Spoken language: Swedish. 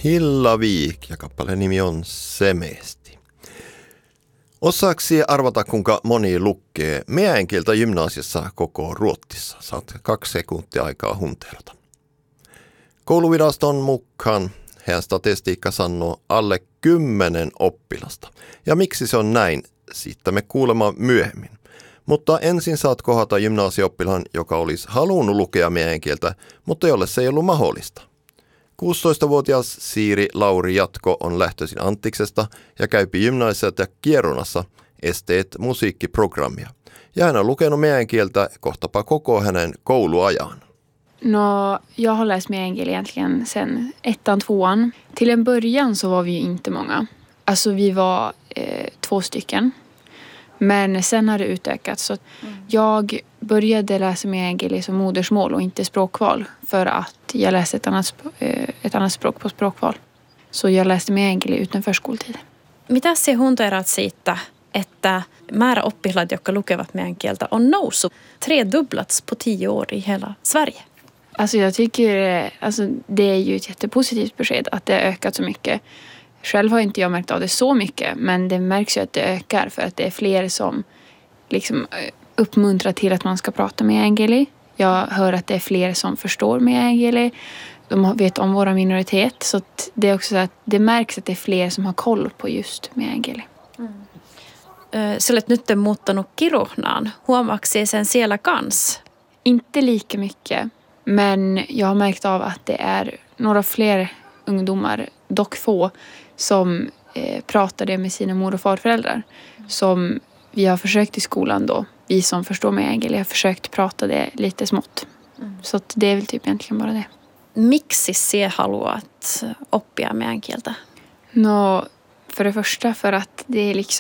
Hillavik ja kappaleen nimi on Semesti. Osaksi arvata, kuinka moni lukee meidän kieltä gymnasiassa koko Ruotsissa? Saat 2 sekuntia aikaa hunterata. Kouluviraston mukaan heidän statistiikka sanoo alle 10 oppilasta. Ja miksi se on näin, siitä me kuulemaan myöhemmin. Mutta ensin saat kohdata gymnasioppilaan, joka olisi halunnut lukea meidän kieltä, mutta jolle se ei ollut mahdollista. 16-vuotias Siiri Lauri Jatko on lähtöisin Antiksesta ja käypi gymnasiassa Kirunassa esteet musiikkiprogrammia. Ja hän on lukenut meidän kieltä kohtapa koko hänen kouluajan. No, jag har läst meänkieli egentligen sen 1-2. Till en början så var vi ju inte många. Alltså vi var 2 stycken. Men sen har det utökats. Så jag började läsa meänkieli som modersmål och inte språkval. För att jag läste ett annat språk på språkval. Så jag läste meänkieli utan förskoletid. Mitä se hunterat siitä, että määrä oppilaat, jotka lukevat meidän kieltä, on noussut 3-dubblats på 10 år i hela Sverige? Alltså jag tycker det är ju ett jättepositivt besked att det har ökat så mycket. Själv har inte jag märkt av det så mycket, men det märks ju att det ökar för att det är fler som liksom uppmuntrar till att man ska prata meänkieli. Jag hör att det är fler som förstår meänkieli. De vet om våra minoritet, så att det är också så att det märks att det är fler som har koll på just meänkieli. Sä olet nyt muuttanut Kiruhnaan. Huomaako sen siellä kans? Inte lika mycket, men jag har märkt av att det är några fler ungdomar, dock få, som pratar det med sina mor- och farföräldrar. Som vi har försökt i skolan då. Vi som förstår meänkieli har försökt prata det lite smått. Så att det är väl typ egentligen bara det. Miksi sinä haluat oppia meidän kieltä? No, för det första för att det är